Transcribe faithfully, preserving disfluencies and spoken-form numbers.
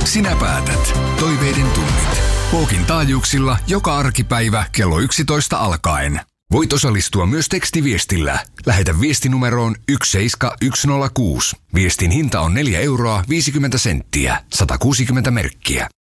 Sinä päätät. Toiveiden tunnit. Pookin taajuuksilla joka arkipäivä kello yksitoista alkaen. Voit osallistua myös tekstiviestillä. Lähetä viestinumeroon yksi seitsemän yksi nolla kuusi. Viestin hinta on neljä euroa viisikymmentä senttiä, sata kuusikymmentä merkkiä.